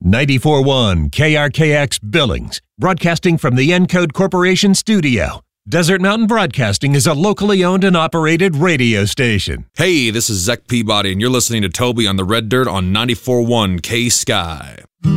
94.1 KRKX Billings, broadcasting from the Encode Corporation studio. Desert Mountain Broadcasting is a locally owned and operated radio station. Hey, this is Zach Peabody, and you're listening to Toby on the Red Dirt on 94.1 K-Sky.